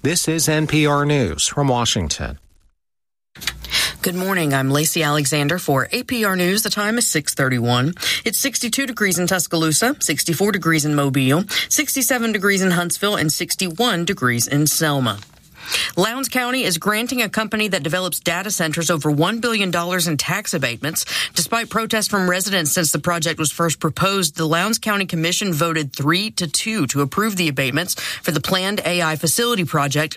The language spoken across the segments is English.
This is NPR News from Washington. Good morning. I'm Lacey Alexander for APR News. The time is 6:31. It's 62 degrees in Tuscaloosa, 64 degrees in Mobile, 67 degrees in Huntsville, and 61 degrees in Selma. Lowndes County is granting a company that develops data centers over $1 billion in tax abatements. Despite protests from residents since the project was first proposed, the Lowndes County Commission voted 3-2 to approve the abatements for the planned AI facility project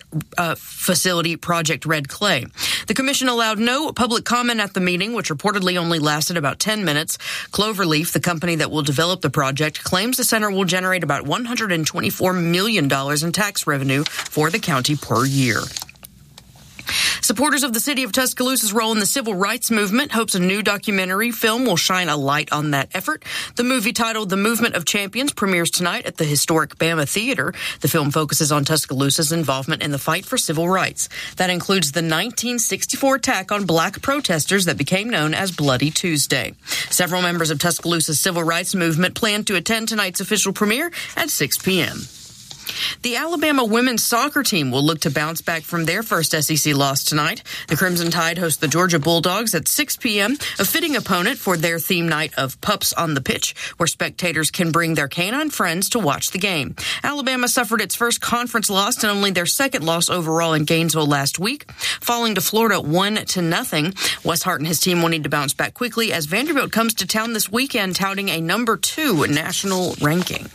Red Clay. The commission allowed no public comment at the meeting, which reportedly only lasted about 10 minutes. Cloverleaf, the company that will develop the project, claims the center will generate about $124 million in tax revenue for the county per year. Supporters of the city of Tuscaloosa's role in the civil rights movement hopes a new documentary film will shine a light on that effort. The movie, titled The Movement of Champions, premieres tonight at the historic Bama Theater. The film focuses on Tuscaloosa's involvement in the fight for civil rights. That includes the 1964 attack on black protesters that became known as Bloody Tuesday. Several members of Tuscaloosa's civil rights movement plan to attend tonight's official premiere at 6 p.m. The Alabama women's soccer team will look to bounce back from their first SEC loss tonight. The Crimson Tide host the Georgia Bulldogs at 6 p.m., a fitting opponent for their theme night of Pups on the Pitch, where spectators can bring their canine friends to watch the game. Alabama suffered its first conference loss and only their second loss overall in Gainesville last week, falling to Florida 1-0. Wes Hart and his team will need to bounce back quickly as Vanderbilt comes to town this weekend touting a number 2 national ranking.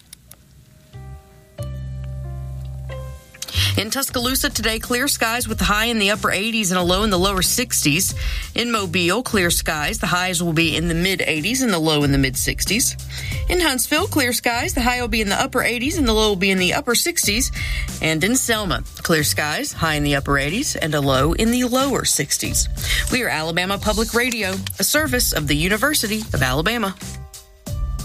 In Tuscaloosa today, clear skies with the high in the upper 80s and a low in the lower 60s. In Mobile, clear skies. The highs will be in the mid-80s and the low in the mid-60s. In Huntsville, clear skies. The high will be in the upper 80s and the low will be in the upper 60s. And in Selma, clear skies, high in the upper 80s and a low in the lower 60s. We are Alabama Public Radio, a service of the University of Alabama.